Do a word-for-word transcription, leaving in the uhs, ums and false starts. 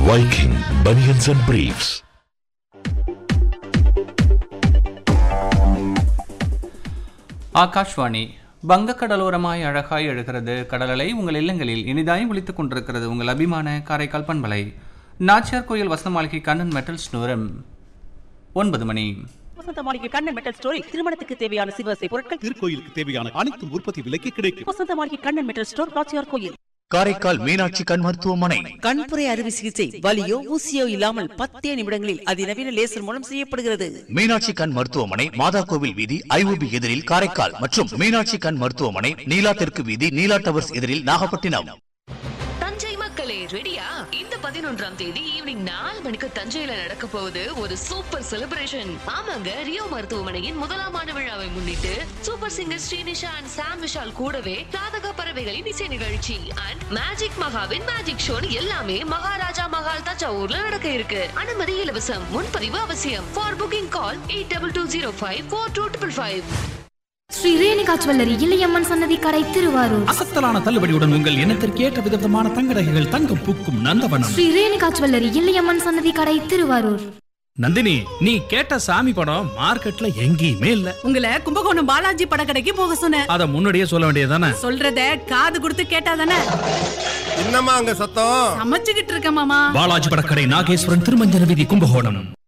Viking Bunions and Briefs. Akashvani. வங்கக்கடலோரமாய் அழகாய் எழுகிறது கடலலை உங்கள் இல்லங்களில் இனிதாய் ஒலித்துக் கொண்டிருக்கிறது உங்கள் அபிமான காரைக்கால் பண்பலை. நாச்சியார் கோயில் வசந்த மாளிகை கண்ணன் மெட்டல்ஸ் நூறம் ஒன்பது மணி. வசந்த மாளிகை கண்ணன் மெட்டல் ஸ்டோரில் திருமணத்துக்கு தேவையான சிவசை பொருட்கள், திருக்கோயிலுக்கு தேவையான அனைத்து உற்பத்தி விலைக்கு கிடைக்கும். வசந்த மாளிகை கண்ணன் மெட்டல் ஸ்டோர், நாச்சியார் கோயில். காரைக்கால் மீனாட்சி கண் மருத்துவமனை. கண்புரை அறுவை சிகிச்சை வலியோ ஊசியோ இல்லாமல் பத்தே நிமிடங்களில் அதிநவீன லேசர் மூலம் செய்யப்படுகிறது. மீனாட்சி கண் மருத்துவமனை மாதா கோவில் வீதி ஐஓபி எதிரில் காரைக்கால் மற்றும் மீனாட்சி கண் மருத்துவமனை நீலா தெற்கு வீதி நீலா டவர்ஸ் எதிரில் நாகப்பட்டினம். தஞ்சை மக்களே ரெடியா? இந்த பதினொன்றாம் தேதி ஈவினிங் நாலு மணிக்கு தஞ்சையில நடக்க போகுது ஒரு சூப்பர் செலிப்ரேஷன். ஆமாங்க, ரியோ மருத்துவமனையின் முதலாம் ஆண்டு விழாவை முன்னிட்டு சூப்பர் சிங்கர் ஸ்ரீனிஷா அண்ட் சாம் விஷால் கூடவே ராதக பறவைகளின் இசை நிகழ்ச்சி அண்ட் மேஜிக் மகாவின் மேஜிக் ஷோ எல்லாமே மகாராஜா மகால் தஞ்சாவூர்ல நடக்க இருக்கு. அனுமதி இலவசம், முன்பதிவு அவசியம். For booking call eight double two zero five four two triple five. Sri Renuka jewellery Ilaiyamman சன்னதி கடை திருவாரூர். அசத்தலான தள்ளுபடியுடன் உங்கள் இனத்திற்கு ஏற்ற விதமான தங்க நகைகள் தங்கம் பூக்கும் நந்தவனம். ஸ்ரீ ரேணுகா ஜுவல்லரி இளையம்மன் சன்னதி கடை திருவாரூர். நந்தினி, நீ கேட்ட சாமி படம் மார்க்கெட்ல எங்கேயுமே இல்ல. உங்களை கும்பகோணம் பாலாஜி படக்கடைக்கு போக சொன்னேன். அத முன்னாடியே சொல்ல வேண்டியதானே? சொல்றத காது கொடுத்து கேட்டாதானே. என்னம்மா அங்க சத்தம்? சமைச்சுக்கிட்டு இருக்க மாமா. பாலாஜி படக்கடை, நாகேஸ்வரன், திருமஞ்சன வீதி, கும்பகோணம்.